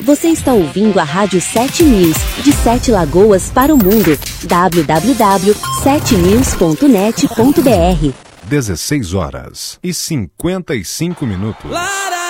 Você está ouvindo a Rádio 7 News, de 7 Lagoas para o mundo. www.7news.net.br 16 horas e 55 minutos.